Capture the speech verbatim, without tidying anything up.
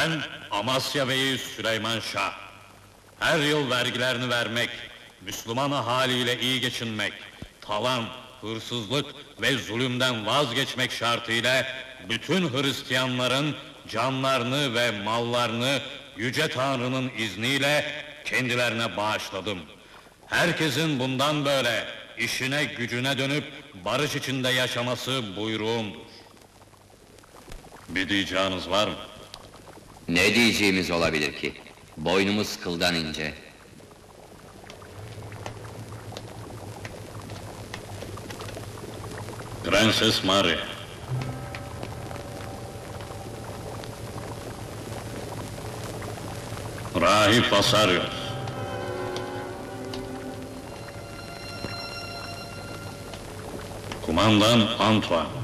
Ben Amasya Beyi Süleyman Şah. Her yıl vergilerini vermek, Müslüman ahaliyle iyi geçinmek, talan, hırsızlık ve zulümden vazgeçmek şartıyla bütün Hristiyanların canlarını ve mallarını Yüce Tanrı'nın izniyle kendilerine bağışladım. Herkesin bundan böyle işine gücüne dönüp barış içinde yaşaması buyruğumdur. Bir diyeceğiniz var mı? Ne diyeceğimiz olabilir ki? Boynumuz kıldan ince. Prenses Maria. Rahip Asarios. Kumandan Antoine.